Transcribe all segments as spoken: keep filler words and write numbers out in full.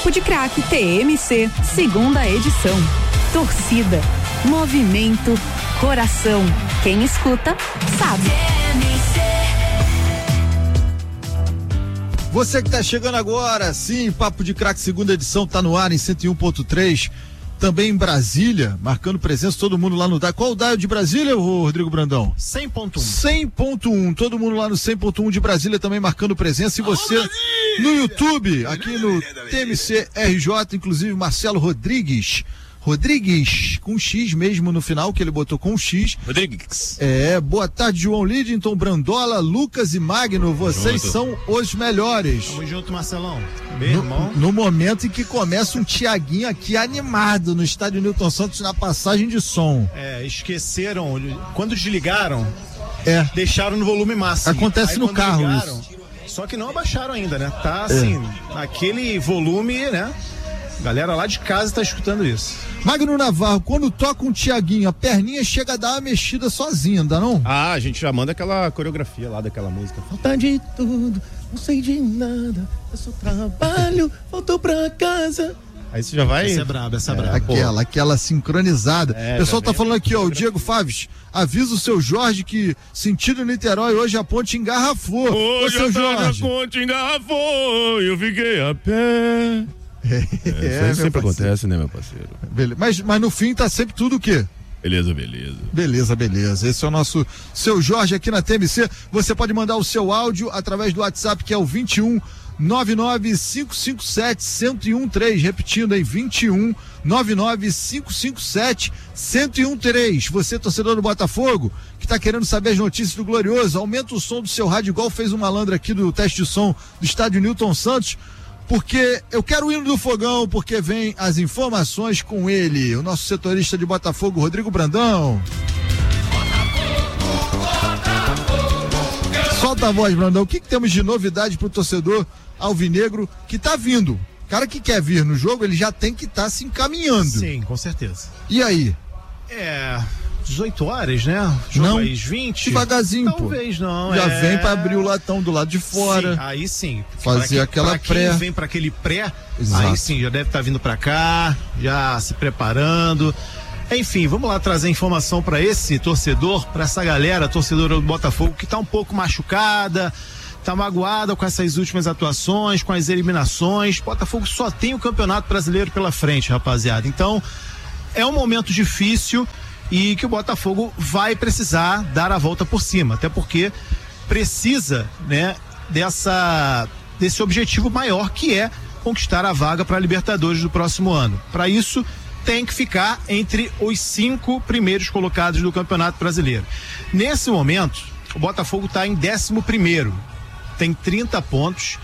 Papo de Craque T M C, segunda edição. Torcida, movimento, coração. Quem escuta, sabe. Você que tá chegando agora, sim, Papo de Craque, segunda edição, tá no ar em cento e um ponto três. Também em Brasília, marcando presença, todo mundo lá no D A I. Qual o D A I de Brasília, Rodrigo Brandão? cem ponto um. cem ponto um, todo mundo lá no cem ponto um de Brasília também marcando presença. E você no YouTube, aqui no T M C R J, inclusive Marcelo Rodrigues. Rodrigues, com X mesmo no final, que ele botou com X. Rodrigues. É, boa tarde, João Lidington, Brandola, Lucas e Magno, vocês junto. São os melhores. Tamo junto, Marcelão. Meu irmão. No, no momento em que começa um Tiaguinho aqui animado no estádio Newton Santos na passagem de som. É, esqueceram, quando desligaram, é. deixaram no volume máximo. Acontece Aí, no carro ligaram, isso. Só que não abaixaram ainda, né? Tá assim, é. naquele volume, né? Galera lá de casa tá escutando isso. Magno Navarro, quando toca um Tiaguinho, a perninha chega a dar uma mexida sozinha, não dá não? Ah, a gente já manda aquela coreografia lá daquela música. Falta de tudo, não sei de nada, eu só trabalho, voltou pra casa. Aí você já vai... Essa é braba, essa é braba. Aquela, aquela sincronizada. É, o pessoal tá vem. falando aqui, ó, o Diego Faves, avisa o seu Jorge que sentido Niterói, hoje a ponte engarrafou. Hoje Ô, seu a Jorge. ponte engarrafou, eu fiquei a pé. É, É, isso aí sempre parceiro. acontece, né, meu parceiro? Beleza. Mas, mas no fim tá sempre tudo o quê? Beleza, beleza. Beleza, beleza. Esse é o nosso seu Jorge aqui na T M C. Você pode mandar o seu áudio através do WhatsApp, que é o vinte e um, nove nove cinco cinco sete, um zero um três. Repetindo aí, vinte e um, nove nove cinco cinco sete, um zero um três. Você, torcedor do Botafogo, que tá querendo saber as notícias do Glorioso, aumenta o som do seu rádio, igual fez um malandro aqui do teste de som do estádio Newton Santos. Porque eu quero o hino do Fogão, porque vem as informações com ele, o nosso setorista de Botafogo, Rodrigo Brandão. Solta a voz, Brandão. O que, que temos de novidade pro torcedor alvinegro que tá vindo? O cara que quer vir no jogo, ele já tem que estar tá se encaminhando. Sim, com certeza. E aí? É... dezoito horas, né? Jogo Não, às vinte. Devagarzinho, pô. Talvez não. Já é... vem pra abrir o latão do lado de fora. Sim, aí sim. Fazer pra aquela pra pré. Quem vem pra aquele pré, Exato. aí sim, já deve estar tá vindo pra cá, já se preparando. Enfim, vamos lá trazer informação pra esse torcedor, pra essa galera, torcedora do Botafogo, que tá um pouco machucada, tá magoada com essas últimas atuações, com as eliminações. Botafogo só tem o Campeonato Brasileiro pela frente, rapaziada. Então, é um momento difícil e que o Botafogo vai precisar dar a volta por cima, até porque precisa, né, dessa, desse objetivo maior, que é conquistar a vaga para a Libertadores do próximo ano. Para isso, tem que ficar entre os cinco primeiros colocados do Campeonato Brasileiro. Nesse momento, o Botafogo está em décimo primeiro, tem trinta pontos,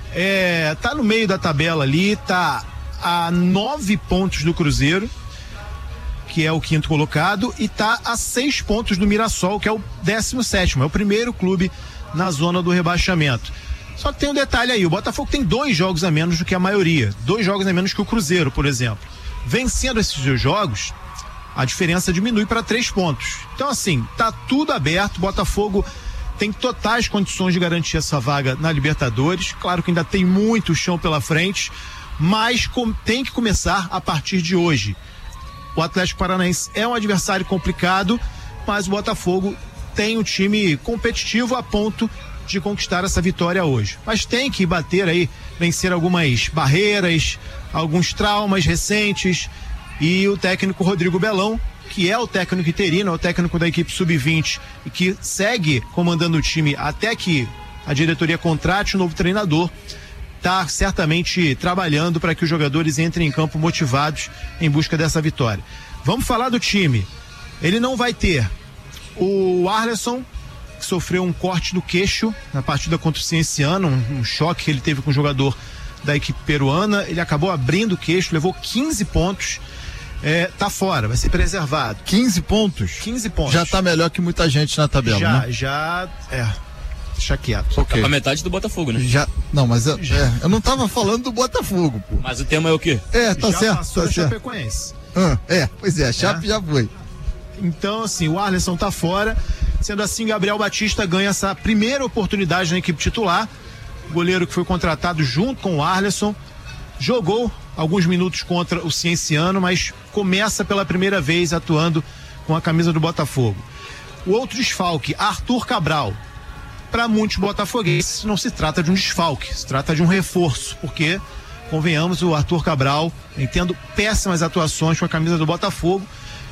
é, tá no meio da tabela ali, tá a nove pontos do Cruzeiro, que é o quinto colocado, e tá a seis pontos do Mirassol, que é o décimo sétimo, é o primeiro clube na zona do rebaixamento. Só que tem um detalhe aí, o Botafogo tem dois jogos a menos do que a maioria, dois jogos a menos que o Cruzeiro, por exemplo. Vencendo esses dois jogos, a diferença diminui para três pontos. Então, assim, tá tudo aberto, o Botafogo tem totais condições de garantir essa vaga na Libertadores. Claro que ainda tem muito chão pela frente, mas com, tem que começar a partir de hoje. O Atlético Paranaense é um adversário complicado, mas o Botafogo tem um time competitivo a ponto de conquistar essa vitória hoje. Mas tem que bater aí, vencer algumas barreiras, alguns traumas recentes, e o técnico Rodrigo Belão, que é o técnico interino, é o técnico da equipe sub vinte e que segue comandando o time até que a diretoria contrate um novo treinador, está certamente trabalhando para que os jogadores entrem em campo motivados em busca dessa vitória. Vamos falar do time. Ele não vai ter o Arleson, que sofreu um corte do queixo na partida contra o Cienciano, um, um choque que ele teve com o jogador da equipe peruana. Ele acabou abrindo o queixo, levou quinze pontos. É, tá fora, vai ser preservado. quinze pontos? quinze pontos. Já tá melhor que muita gente na tabela, já, né? Já, é. Deixa quieto. Okay. Tá pra metade do Botafogo, né? Já, não, mas eu, é, eu não tava falando do Botafogo, pô. Mas o tema é o quê? É, tá já certo, passou tá a certo. Chapecoense. Ah, é, pois é, a Chape É. já foi. Então, assim, o Arleson tá fora. Sendo assim, Gabriel Batista ganha essa primeira oportunidade na equipe titular. O goleiro que foi contratado junto com o Arleson jogou alguns minutos contra o Cienciano, mas começa pela primeira vez atuando com a camisa do Botafogo. O outro desfalque, Arthur Cabral. Para muitos botafoguenses não se trata de um desfalque, se trata de um reforço, porque, convenhamos, o Arthur Cabral vem tendo péssimas atuações com a camisa do Botafogo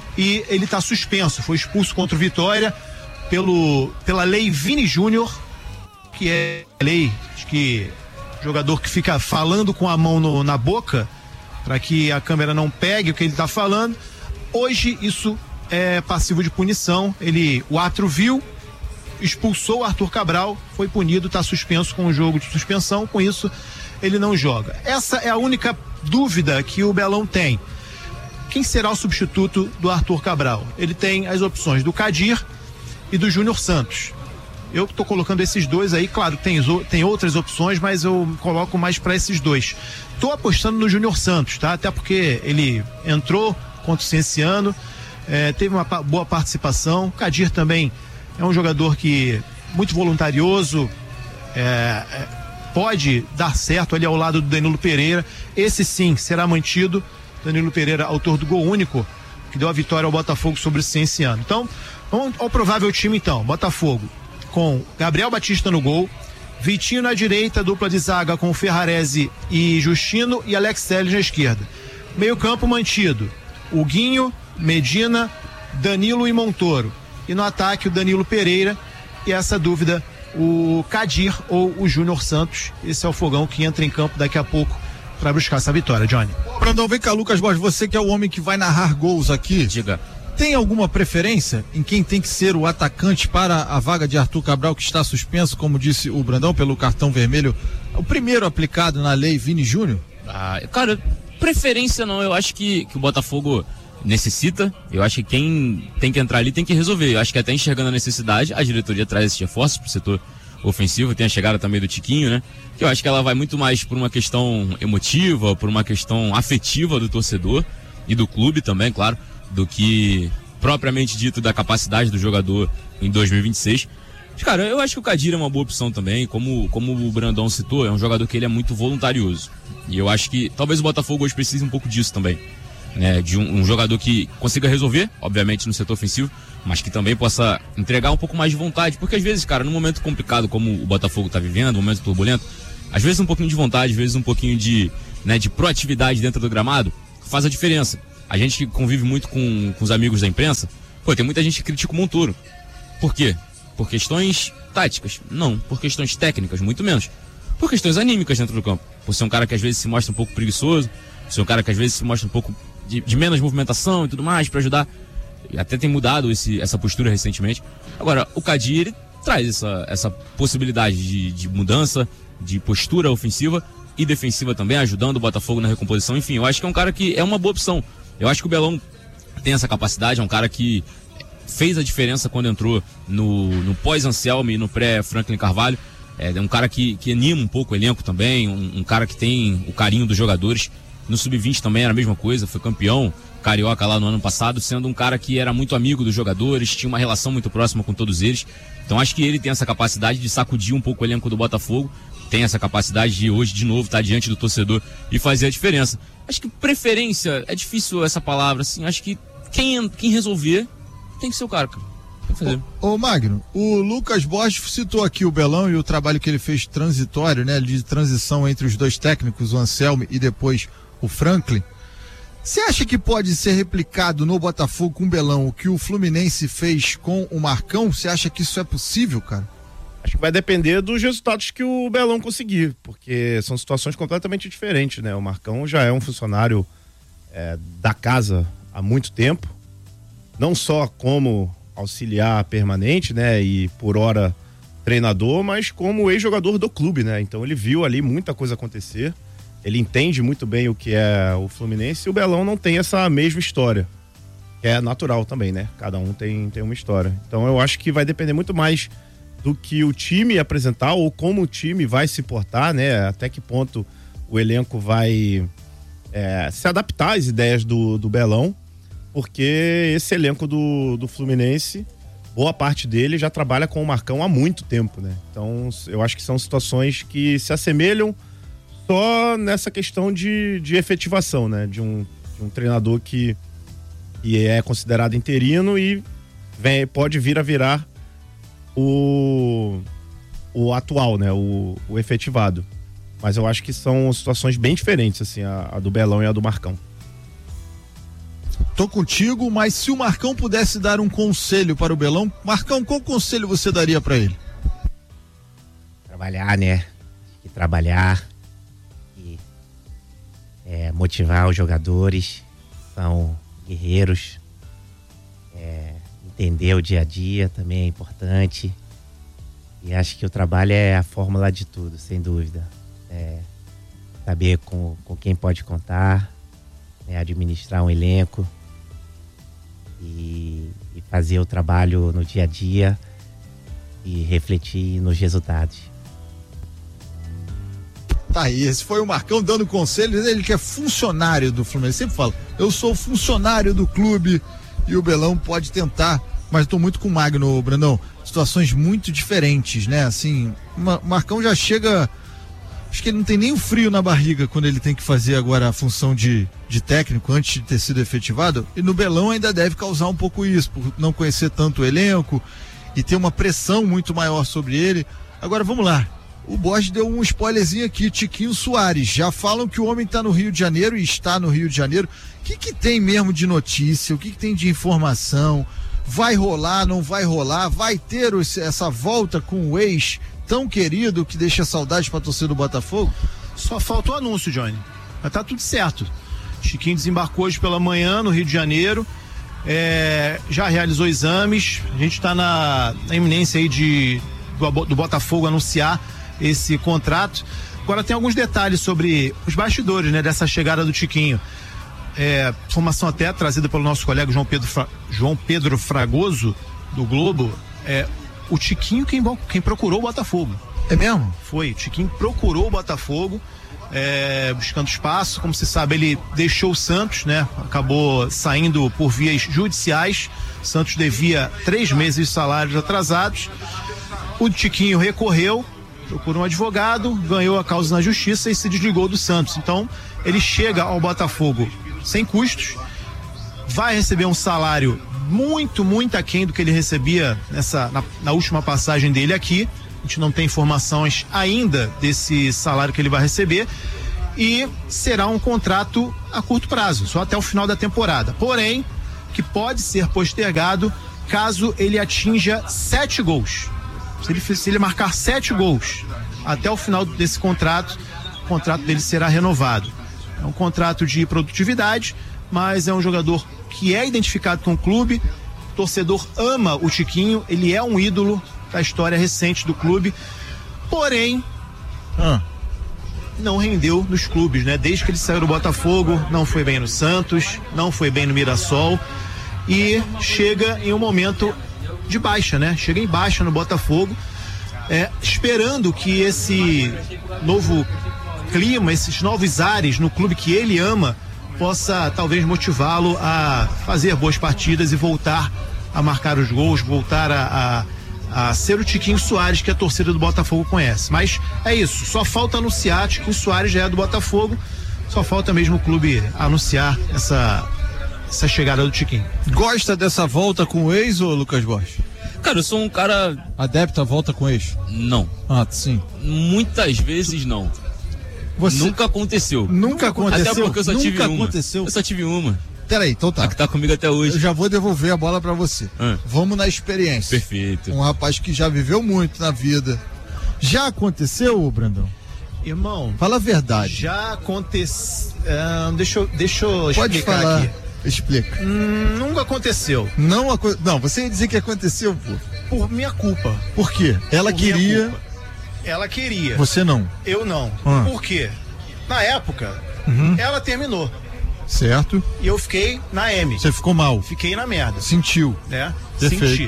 e ele está suspenso, foi expulso contra o Vitória pelo, pela lei Vini Júnior, que é a lei de que jogador que fica falando com a mão no, na boca para que a câmera não pegue o que ele está falando. Hoje isso é passivo de punição, ele, o árbitro viu, expulsou o Arthur Cabral, foi punido, está suspenso com o jogo de suspensão, com isso ele não joga. Essa é a única dúvida que o Belão tem. Quem será o substituto do Arthur Cabral? Ele tem as opções do Kadir e do Júnior Santos. Eu estou colocando esses dois aí, claro, tem, tem outras opções, mas eu coloco mais para esses dois. Estou apostando no Júnior Santos, tá? Até porque ele entrou contra o Cienciano, é, teve uma boa participação. O Kadir também é um jogador que muito voluntarioso, é, é, pode dar certo ali ao lado do Danilo Pereira. Esse sim será mantido. Danilo Pereira, autor do gol único, que deu a vitória ao Botafogo sobre o Cienciano. Então, vamos ao provável time então. Botafogo com Gabriel Batista no gol, Vitinho na direita, dupla de zaga com Ferrarese e Justino e Alex Telles na esquerda. Meio campo mantido, o Guinho, Medina, Danilo e Montoro. E no ataque o Danilo Pereira e essa dúvida, o Kadir ou o Júnior Santos. Esse é o fogão que entra em campo daqui a pouco para buscar essa vitória, Johnny. Brandão, vem cá, Lucas Borges, você que é o homem que vai narrar gols aqui. Diga. Tem alguma preferência em quem tem que ser o atacante para a vaga de Arthur Cabral, que está suspenso, como disse o Brandão, pelo cartão vermelho, o primeiro aplicado na lei Vini Júnior? Ah, cara, preferência não, eu acho que, que o Botafogo necessita, eu acho que quem tem que entrar ali tem que resolver. Eu acho que até enxergando a necessidade, a diretoria traz esses reforços pro setor ofensivo, tem a chegada também do Tiquinho, né? Que eu acho que ela vai muito mais por uma questão emotiva, por uma questão afetiva do torcedor e do clube também, claro, do que propriamente dito da capacidade do jogador em dois mil e vinte e seis. Mas, cara, eu acho que o Kadir é uma boa opção também, como, como o Brandão citou, é um jogador que ele é muito voluntarioso. E eu acho que talvez o Botafogo hoje precise um pouco disso também. Né, de um, um jogador que consiga resolver, obviamente no setor ofensivo, mas que também possa entregar um pouco mais de vontade, porque às vezes, cara, num momento complicado como o Botafogo tá vivendo, um momento turbulento, às vezes um pouquinho de vontade, às vezes um pouquinho de, né, de proatividade dentro do gramado faz a diferença. A gente que convive muito com, com os amigos da imprensa, pô, tem muita gente que critica o Montoro. Por quê? Por questões táticas? Não. Por questões técnicas? Muito menos. Por questões anímicas dentro do campo. Por ser um cara que às vezes se mostra um pouco preguiçoso, por ser um cara que às vezes se mostra um pouco de, de menos movimentação e tudo mais, para ajudar. E até tem mudado esse, essa postura recentemente. Agora, o Kadir, ele traz essa, essa possibilidade de, de mudança, de postura ofensiva e defensiva também, ajudando o Botafogo na recomposição. Enfim, eu acho que é um cara que é uma boa opção. Eu acho que o Belão tem essa capacidade, é um cara que fez a diferença quando entrou no, no pós-Anselme e no pré-Franklin Carvalho. É, é um cara que, que anima um pouco o elenco também, um, um cara que tem o carinho dos jogadores. No sub vinte também era a mesma coisa, foi campeão carioca lá no ano passado, sendo um cara que era muito amigo dos jogadores, tinha uma relação muito próxima com todos eles. Então acho que ele tem essa capacidade de sacudir um pouco o elenco do Botafogo, tem essa capacidade de hoje de novo estar diante do torcedor e fazer a diferença. Acho que preferência, é difícil essa palavra, assim, acho que quem, quem resolver tem que ser o cara, cara. Tem que fazer. Ô, ô Magno, o Lucas Borges citou aqui o Belão e o trabalho que ele fez transitório, né, de transição entre os dois técnicos, o Anselme e depois o Franklin. Você acha que pode ser replicado no Botafogo com o Belão o que o Fluminense fez com o Marcão? Você acha que isso é possível, cara? Acho que vai depender dos resultados que o Belão conseguir, porque são situações completamente diferentes, né? O Marcão já é um funcionário é, da casa há muito tempo, não só como auxiliar permanente, né? E por hora treinador, mas como ex-jogador do clube, né? Então ele viu ali muita coisa acontecer, ele entende muito bem o que é o Fluminense, e o Belão não tem essa mesma história, que é natural também, né? Cada um tem, tem uma história. Então eu acho que vai depender muito mais do que o time apresentar ou como o time vai se portar, né? Até que ponto o elenco vai é, se adaptar às ideias do, do Belão, porque esse elenco do, do Fluminense, boa parte dele já trabalha com o Marcão há muito tempo, né? Então eu acho que são situações que se assemelham, só nessa questão de, de efetivação, né? De um, de um treinador que, que é considerado interino e vem, pode vir a virar o, o atual, né? O, o efetivado. Mas eu acho que são situações bem diferentes, assim, a, a do Belão e a do Marcão. Tô contigo, mas se o Marcão pudesse dar um conselho para o Belão, Marcão, qual conselho você daria para ele? Trabalhar, né? E trabalhar e é, motivar os jogadores, são guerreiros, é, entender o dia a dia também é importante, e acho que o trabalho é a fórmula de tudo, sem dúvida. É, saber com, com quem pode contar, né, administrar um elenco e, e fazer o trabalho no dia a dia e refletir nos resultados. Tá aí, esse foi o Marcão dando conselhos, ele que é funcionário do Fluminense, sempre fala, eu sou funcionário do clube, e o Belão pode tentar, mas tô muito com o Magno, Brandão, situações muito diferentes, né, assim, o Marcão já chega, acho que ele não tem nem o frio na barriga quando ele tem que fazer agora a função de, de técnico antes de ter sido efetivado, e no Belão ainda deve causar um pouco isso, por não conhecer tanto o elenco e ter uma pressão muito maior sobre ele. Agora vamos lá, o Borges deu um spoilerzinho aqui, Tiquinho Soares, já falam que o homem está no Rio de Janeiro e está no Rio de Janeiro. O que que tem mesmo de notícia, o que que tem de informação? Vai rolar, não vai rolar? Vai ter essa volta com o ex tão querido que deixa saudade para torcer do Botafogo? Só falta o anúncio, Johnny. Mas tá tudo certo. Chiquinho desembarcou hoje pela manhã no Rio de Janeiro, é, já realizou exames, a gente está na, na iminência aí de, do, do Botafogo anunciar esse contrato. Agora tem alguns detalhes sobre os bastidores, né, dessa chegada do Tiquinho. É, informação até trazida pelo nosso colega João Pedro, Fra, João Pedro Fragoso, do Globo, é o Tiquinho quem, quem procurou o Botafogo. É mesmo? Foi, o Tiquinho procurou o Botafogo, é, buscando espaço. Como se sabe, ele deixou o Santos, né? Acabou saindo por vias judiciais. O Santos devia três meses de salários atrasados. O Tiquinho recorreu, procurou um advogado, ganhou a causa na justiça e se desligou do Santos. Então, ele chega ao Botafogo sem custos, vai receber um salário muito, muito aquém do que ele recebia nessa, na, na última passagem dele aqui. A gente não tem informações ainda desse salário que ele vai receber, e será um contrato a curto prazo, só até o final da temporada. Porém, que pode ser postergado caso ele atinja sete gols. Se ele, se ele marcar sete gols até o final desse contrato, o contrato dele será renovado. É um contrato de produtividade, mas é um jogador que é identificado com o clube. O torcedor ama o Tiquinho, ele é um ídolo da história recente do clube, porém ah. não rendeu nos clubes, né? Desde que ele saiu do Botafogo, não foi bem no Santos, não foi bem no Mirassol, e chega em um momento de baixa, né? Chega em baixa no Botafogo, é, esperando que esse novo clima, esses novos ares no clube que ele ama, possa talvez motivá-lo a fazer boas partidas e voltar a marcar os gols, voltar a, a, a ser o Tiquinho Soares que a torcida do Botafogo conhece. Mas é isso, só falta anunciar, Tiquinho Soares já é do Botafogo, só falta mesmo o clube anunciar essa, essa chegada do Tiquinho. Gosta dessa volta com o ex, ô Lucas Borges? Cara, eu sou um cara... Adepto à volta com o ex? Não. Ah, sim. Muitas vezes não. Você... Nunca aconteceu. Nunca aconteceu? Até porque eu só Nunca tive uma. aconteceu? Eu só tive uma. Peraí, então tá. A que tá comigo até hoje. Eu já vou devolver a bola pra você. Ah. Vamos na experiência. Perfeito. Um rapaz que já viveu muito na vida. Já aconteceu, Brandão? Irmão, fala a verdade. Já aconteceu. Uh, deixa, eu, deixa eu explicar. Pode falar. Aqui. Explica. Hum, nunca aconteceu. Não, aco... não, você ia dizer que aconteceu, pô. Por minha culpa. Por quê? Ela Por queria. Ela queria. Você não. Eu não. Ah. Por quê? Na época, uhum. ela terminou. Certo. E eu fiquei na M. Você ficou mal. Fiquei na merda. Sentiu. Né? Perfeito. Senti.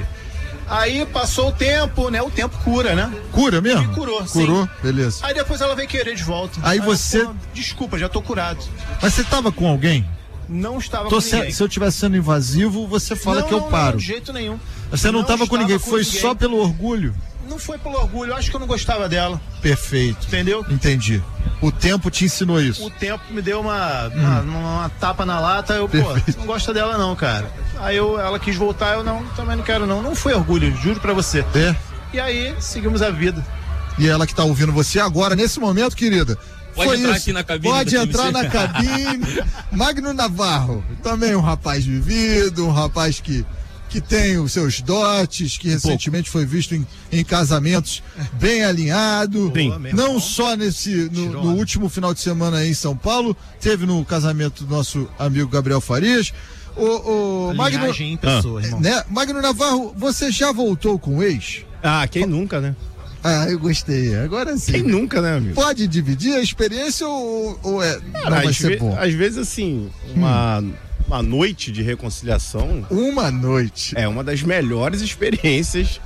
Aí passou o tempo, né? O tempo cura, né? Cura mesmo? Me curou, Curou, sim. Beleza. Aí depois ela veio querer de volta. Aí, Aí você... Eu, pô, desculpa, já tô curado. Mas você tava com alguém? Não estava tô com se, ninguém. Se eu estivesse sendo invasivo, você fala não, que eu não, paro. Não, de jeito nenhum. Você não, não tava com ninguém, com foi ninguém. só pelo orgulho? Não foi pelo orgulho, eu acho que eu não gostava dela. Perfeito. Entendeu? Entendi. O tempo te ensinou isso. O tempo me deu uma, uma, Hum. uma tapa na lata, eu, Perfeito. pô, não gosta dela não, cara. Aí eu, ela quis voltar, eu não, também não quero não. Não foi orgulho, juro pra você. É. E aí, seguimos a vida. E ela que tá ouvindo você agora, nesse momento, querida. Pode foi entrar isso. aqui na cabine Pode da T M C. entrar na cabine. Magno Navarro, também um rapaz vivido, um rapaz que, que tem os seus dotes, que recentemente foi visto em, em casamentos bem alinhado. Sim. Não só nesse no, no último final de semana aí em São Paulo, teve no casamento do nosso amigo Gabriel Farias. O, o Magno, Linhagem em pessoa, irmão. né? Magno Navarro, você já voltou com o ex? Ah, quem nunca, né? Ah, eu gostei. Agora sim. Quem nunca, né, amigo? Pode dividir a experiência ou, ou é. Cara, não vai às, ser ve- bom? às vezes, assim, uma, uma noite de reconciliação Uma noite. é uma das melhores experiências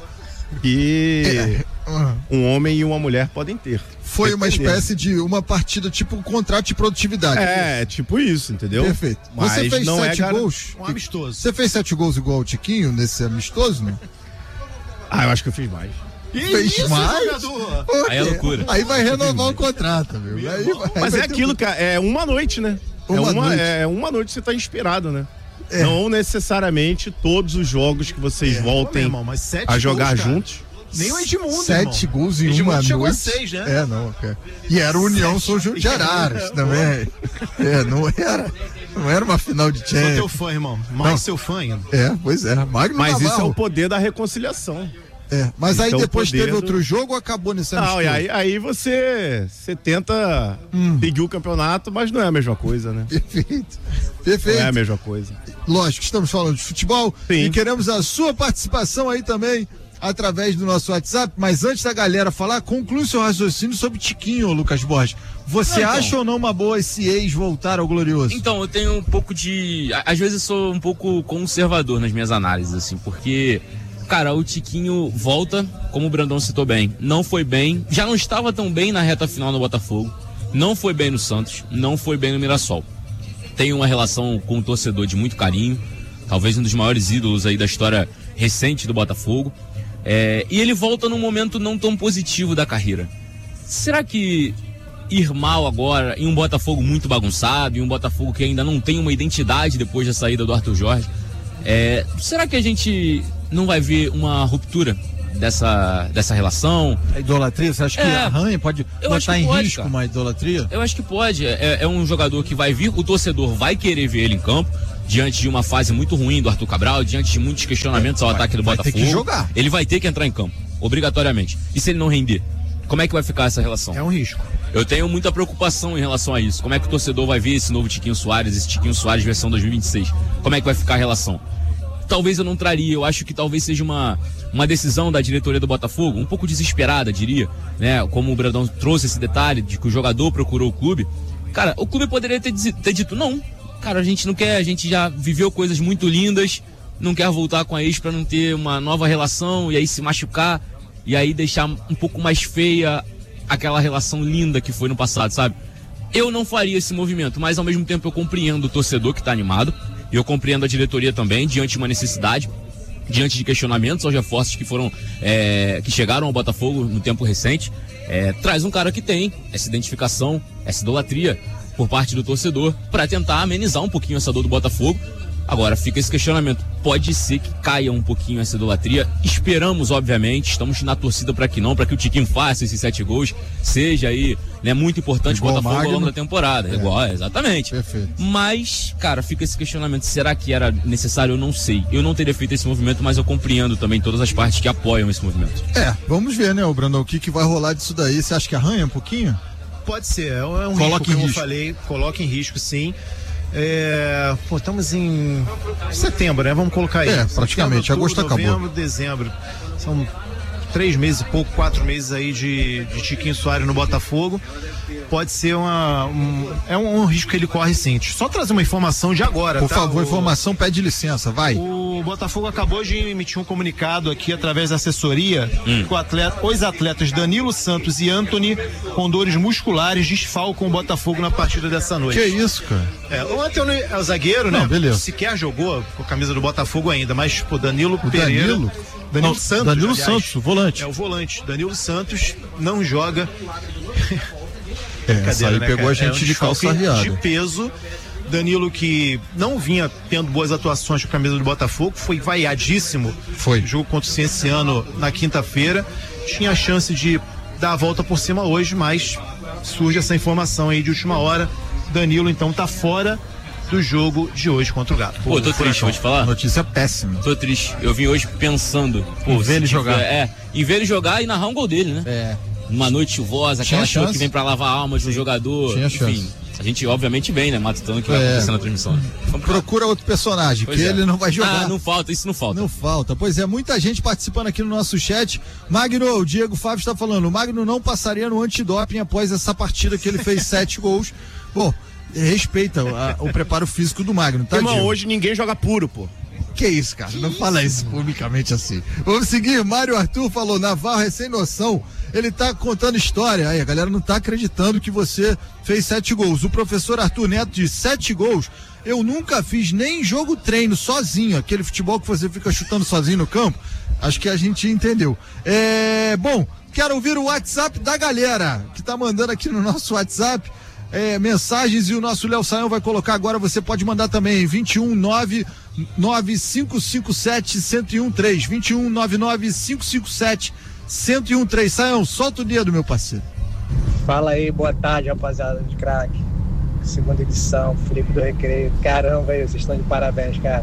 que Ah, um homem e uma mulher podem ter. Foi uma Dependendo. espécie de uma partida, tipo um contrato de produtividade. É, tipo isso, entendeu? Perfeito. Mas Você fez não é sete gar- gols? Um amistoso. Você fez sete gols igual o Tiquinho nesse amistoso, né? Ah, eu acho que eu fiz mais. Fez mais? jogador? Ok. Aí é loucura. Aí vai renovar o contrato, meu. Aí vai- Mas vai é ter- aquilo, cara, é uma noite, né? Uma é, uma, noite. é uma noite que você tá inspirado, né? É. Não necessariamente todos os jogos que vocês Pô, meu voltem irmão, mas sete a jogar gols, cara. juntos. Nem o Edmundo, Sete irmão. gols em Edmundo uma chegou a noite. seis, né? É, não, cara. E era o União São João de Araras também. É, não era, não era uma final de Sou teu Champions. fã, irmão. Mais Não. seu fã ainda. É, pois é. Magno Mas isso é Navarro. o poder da reconciliação. É, mas aí Isso é o depois poder teve do- outro jogo ou acabou nesse Não, amistoso? e aí, aí você, você tenta Hum. seguir o campeonato, mas não é a mesma coisa, né? Perfeito. Não Perfeito. é a mesma coisa. Lógico, estamos falando de futebol Sim. e queremos a sua participação aí também através do nosso WhatsApp. Mas antes da galera falar, conclui seu raciocínio sobre Tiquinho, Lucas Borges. Você Não, então. acha ou não uma boa esse ex voltar ao glorioso? Então, eu tenho um pouco de. a- Às vezes eu sou um pouco conservador nas minhas análises, assim, porque, cara, o Tiquinho volta, como o Brandão citou bem, não foi bem, já não estava tão bem na reta final no Botafogo, não foi bem no Santos, não foi bem no Mirassol. Tem uma relação com o torcedor de muito carinho, talvez um dos maiores ídolos aí da história recente do Botafogo. É, e ele volta num momento não tão positivo da carreira. Será que ir mal agora em um Botafogo muito bagunçado, em um Botafogo que ainda não tem uma identidade depois da saída do Arthur Jorge, é, será que a gente não vai ver uma ruptura dessa, dessa relação? A idolatria, você acha que É, arranha? Pode eu acho botar que em pode, risco cara. uma idolatria? Eu acho que pode. É, é um jogador que vai vir, o torcedor vai querer ver ele em campo, diante de uma fase muito ruim do Arthur Cabral, diante de muitos questionamentos ao ataque do vai ter Botafogo. que jogar. Ele vai ter que entrar em campo, obrigatoriamente. E se ele não render? Como é que vai ficar essa relação? É um risco. Eu tenho muita preocupação em relação a isso. Como é que o torcedor vai ver esse novo Tiquinho Soares, esse Tiquinho Soares versão dois mil e vinte e seis? Como é que vai ficar a relação? Talvez eu não traria, eu acho que talvez seja uma, uma decisão da diretoria do Botafogo, um pouco desesperada, diria, né? Como o Brandão trouxe esse detalhe de que o jogador procurou o clube. Cara, o clube poderia ter, dizi- ter dito, não, cara, a gente não quer, a gente já viveu coisas muito lindas, não quer voltar com a ex pra não ter uma nova relação e aí se machucar e aí deixar um pouco mais feia aquela relação linda que foi no passado, sabe? Eu não faria esse movimento, mas ao mesmo tempo eu compreendo o torcedor que tá animado, e eu compreendo a diretoria também, diante de uma necessidade, diante de questionamentos aos reforços que foram, é, que chegaram ao Botafogo no tempo recente. É, traz um cara que tem essa identificação, essa idolatria por parte do torcedor, para tentar amenizar um pouquinho essa dor do Botafogo. Agora fica esse questionamento, pode ser que caia um pouquinho essa idolatria, esperamos obviamente, estamos na torcida para que não, para que o Tiquinho faça esses sete gols, seja aí, né, muito importante o Igual Botafogo ao Magno. longo da temporada, É. igual, exatamente. Perfeito. Mas, cara, fica esse questionamento, será que era necessário? Eu não sei, eu não teria feito esse movimento, mas eu compreendo também todas as partes que apoiam esse movimento. É, vamos ver, né, o Brandão, o que, que vai rolar disso daí? Você acha que arranha um pouquinho? Pode ser, é um Coloca risco, em como eu risco. falei, coloca em risco sim. É, pô, estamos em setembro, né? Vamos colocar aí. É, praticamente, Setembro, agosto outubro, acabou. Novembro, dezembro. São três meses e pouco, quatro meses aí de, de Tiquinho Soares no Botafogo. Pode ser uma. Um, é um, um risco que ele corre sim. Só trazer uma informação de agora, Por tá? favor, O- informação, pede licença, vai. O Botafogo acabou de emitir um comunicado aqui através da assessoria que o atleta- os atletas Danilo Santos e Anthony, com dores musculares, desfalcam o Botafogo na partida dessa noite. Que isso, cara? É, o Anthony é o zagueiro, Não, né? beleza. Sequer jogou com a camisa do Botafogo ainda, mas o Danilo O Pereira Danilo? Danilo Não, Santos. Danilo aliás. Santos, o volante. É o volante. Danilo Santos não joga. É, essa aí né, pegou cara? a gente É um de desfalque calça riada. de peso. Danilo, que não vinha tendo boas atuações com a camisa do Botafogo, foi vaiadíssimo. Foi. No jogo contra o Cienciano na quinta-feira. Tinha a chance de dar a volta por cima hoje, mas surge essa informação aí de última hora. Danilo, então, tá fora do jogo de hoje contra o Galo. Pô, tô triste, vou te falar. Notícia péssima. Tô triste. Eu vim hoje pensando. Pô, Em ver ele se jogar. tiver- É, em ver ele jogar e narrar um gol dele, né? É. Uma noite chuvosa, aquela Tinha chuva chance. que vem pra lavar a alma de um jogador. Tinha Enfim, chance. a gente obviamente vem, né? Matutando o que vai É. acontecer na transmissão. Né? Vamos pra- Procura outro personagem, Pois que é. ele não vai jogar. Ah, não falta, isso não falta. Não falta. Pois é, muita gente participando aqui no nosso chat. Magno, o Diego Fábio está falando, o Magno não passaria no antidoping após essa partida que ele fez sete gols. Bom, respeita a- o preparo físico do Magno, tá, Irmão, Diego? hoje ninguém joga puro, pô. Que isso, cara? Não fala isso publicamente assim. Vamos seguir. Mário Arthur falou, Navarro é sem noção. Ele tá contando história. Aí, a galera não tá acreditando que você fez sete gols. O professor Arthur Neto diz, sete gols? Eu nunca fiz nem jogo treino sozinho. Aquele futebol que você fica chutando sozinho no campo. Acho que a gente entendeu. É, bom, quero ouvir o WhatsApp da galera que tá mandando aqui no nosso WhatsApp. É, mensagens, e o nosso Léo Saião vai colocar agora. Você pode mandar também vinte e um nove nove cinco cinco sete um zero um três, vinte e um nove nove cinco cinco sete um zero um três. Saião, solta o dedo, meu parceiro. Fala aí, boa tarde, rapaziada de craque. Segunda edição, Felipe do Recreio. Caramba, aí, vocês estão de parabéns, cara.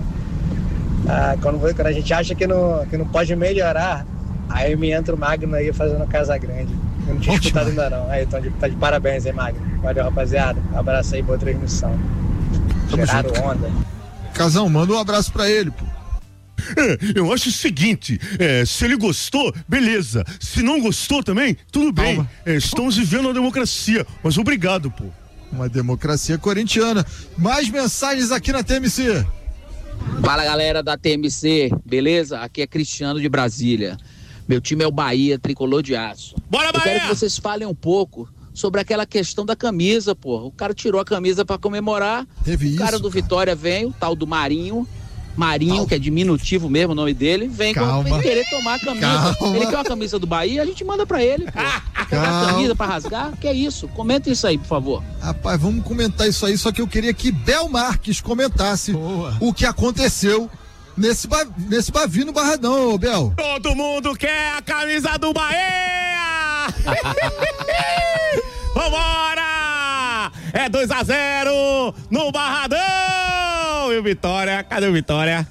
Ah, quando, quando a gente acha que não, que não pode melhorar, aí me entra o Magno aí fazendo Casa Grande. Eu não tinha Bom escutado demais. ainda não. Aí, então, de, tá de parabéns aí, Magno. Valeu, rapaziada. Abraço aí, boa transmissão. Tamo Geraram junto. onda. Casão, manda um abraço pra ele, pô. É, eu acho o seguinte, é, se ele gostou, beleza. Se não gostou também, tudo bem. Calma. É, estamos vivendo a democracia, mas obrigado, pô. Uma democracia corintiana. Mais mensagens aqui na T M C. Fala galera da T M C, beleza? Aqui é Cristiano de Brasília. Meu time é o Bahia, tricolor de aço. Bora, Eu quero Bahia! que vocês falem um pouco sobre aquela questão da camisa, pô. O cara tirou a camisa pra comemorar. Teve o isso, cara do cara. Vitória vem, o tal do Marinho. Marinho, que é diminutivo mesmo o nome dele, vem, com, Calma. vem querer tomar a camisa. Calma. Ele quer uma camisa do Bahia, a gente manda pra ele, pô. Quer Calma. a camisa pra rasgar? Que é isso? Comenta isso aí, por favor. Rapaz, vamos comentar isso aí, só que eu queria que Bel Marques comentasse Boa. o que aconteceu nesse, ba... nesse Bavi no Barradão, ô Bel. Todo mundo quer a camisa do Bahia! Vambora! É dois a zero no Barradão! E o Vitória, cadê o Vitória?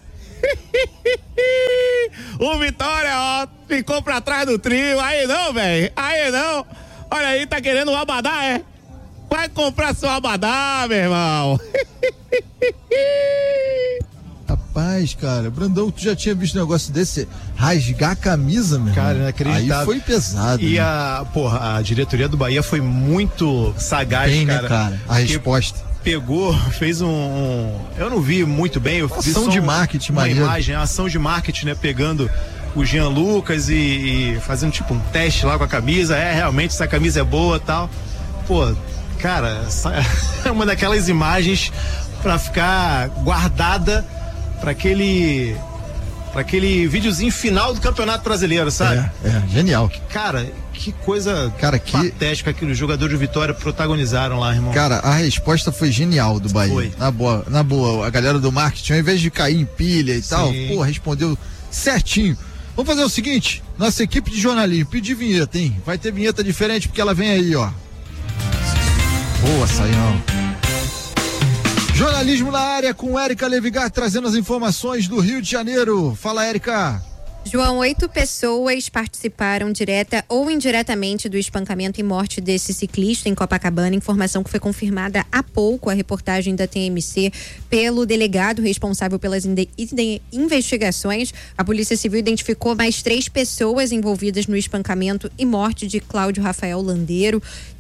O Vitória, ó, ficou pra trás do trio. Aí não, velho. Aí não. Olha aí, tá querendo um abadá, é? Vai comprar seu abadá, meu irmão. Rapaz, cara, Brandão, tu já tinha visto um negócio desse? Rasgar a camisa, meu Cara, irmão? inacreditável. Aí foi pesado. E né? a, porra, a diretoria do Bahia foi muito sagaz, Bem, né, cara. cara? A Porque resposta. Pegou, fez um, um- eu não vi muito bem, eu vi Ação só de um- marketing, uma maneiro. imagem, uma ação de marketing, né, pegando o Jean Lucas e, e fazendo tipo um teste lá com a camisa, é, realmente essa camisa é boa, tal. Pô, cara, essa é uma daquelas imagens pra ficar guardada pra aquele para aquele videozinho final do Campeonato Brasileiro, sabe? É, é, genial. Cara, que coisa Cara, que- patética que os jogadores de Vitória protagonizaram lá, irmão. Cara, a resposta foi genial do Bahia. Foi. Na boa, na boa, a galera do marketing, ao invés de cair em pilha e tal, pô, respondeu certinho. Vamos fazer o seguinte, nossa equipe de jornalismo, pedir vinheta, hein? Vai ter vinheta diferente porque ela vem aí, ó. Boa, Saião. Jornalismo na área com Érica Levigar trazendo as informações do Rio de Janeiro. Fala, Érica. João, oito pessoas participaram direta ou indiretamente do espancamento e morte desse ciclista em Copacabana, informação que foi confirmada há pouco, a reportagem da T M C, pelo delegado responsável pelas inde- inde- investigações. A Polícia Civil identificou mais três pessoas envolvidas no espancamento e morte de Cláudio Rafael Landeiro,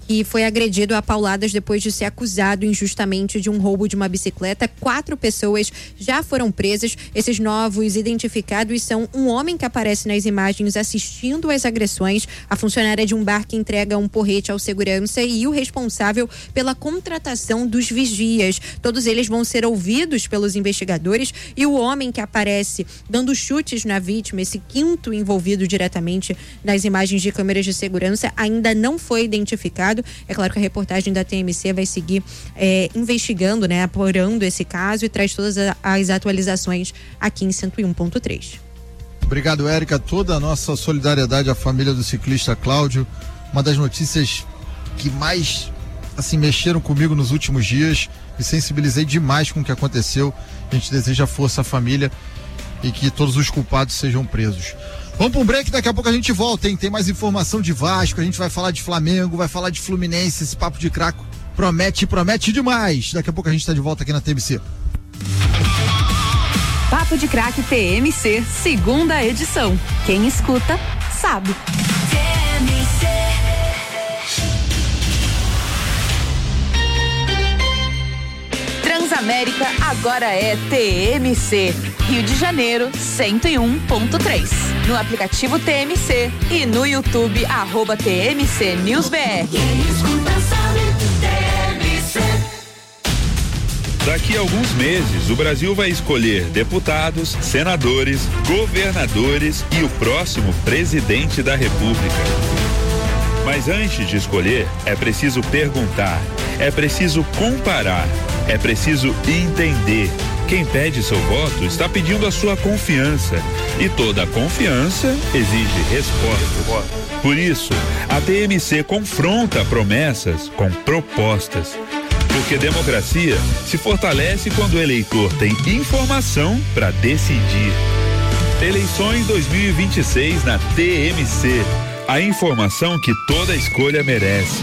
que foi agredido a pauladas depois de ser acusado injustamente de um roubo de uma bicicleta. Quatro pessoas já foram presas. Esses novos identificados são um homem que aparece nas imagens assistindo às agressões, a funcionária de um bar que entrega um porrete ao segurança e o responsável pela contratação dos vigias. Todos eles vão ser ouvidos pelos investigadores, e o homem que aparece dando chutes na vítima, esse quinto envolvido diretamente nas imagens de câmeras de segurança, ainda não foi identificado. É claro que a reportagem da T M C vai seguir é, investigando, né, apurando esse caso, e traz todas as atualizações aqui em cento e um ponto três. Obrigado, Érica. Toda a nossa solidariedade à família do ciclista Cláudio. Uma das notícias que mais assim mexeram comigo nos últimos dias. Me sensibilizei demais com o que aconteceu. A gente deseja força à família e que todos os culpados sejam presos. Vamos para um break, daqui a pouco a gente volta, hein? Tem mais informação de Vasco, a gente vai falar de Flamengo, vai falar de Fluminense. Esse papo de craco promete, promete demais. Daqui a pouco a gente está de volta aqui na T M C. Papo de Craque T M C, segunda edição. Quem escuta, sabe. T M C. Transamérica agora é T M C. Rio de Janeiro, cento e um ponto três. No aplicativo T M C e no YouTube, arroba T M C News B R. Quem escuta sabe, T M C. Daqui a alguns meses, o Brasil vai escolher deputados, senadores, governadores e o próximo presidente da República. Mas antes de escolher, é preciso perguntar, é preciso comparar, é preciso entender. Quem pede seu voto está pedindo a sua confiança, e toda confiança exige resposta. Por isso, a T M C confronta promessas com propostas. Porque democracia se fortalece quando o eleitor tem informação para decidir. Eleições dois mil e vinte e seis na T M C. A informação que toda escolha merece.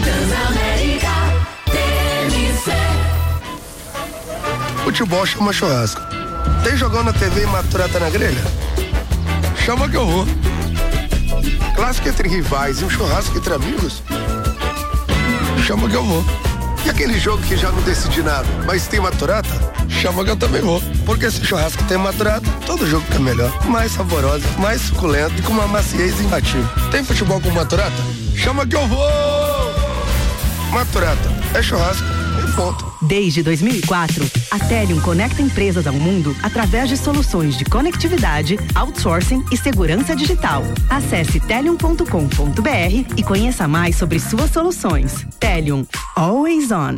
Futebol chama churrasco. Tem jogão na T V e maturata na grelha? Chama que eu vou. Clássico entre rivais e um churrasco entre amigos? Chama que eu vou. E aquele jogo que já não decidi nada, mas tem maturata? Chama que eu também vou. Porque se churrasco tem maturata, todo jogo fica melhor. Mais saboroso, mais suculento e com uma maciez imbatível. Tem futebol com maturata? Chama que eu vou! Maturata é churrasco e ponto. Desde dois mil e quatro, a Telium conecta empresas ao mundo através de soluções de conectividade, outsourcing e segurança digital. Acesse telium ponto com ponto b r e conheça mais sobre suas soluções. Telium, always on.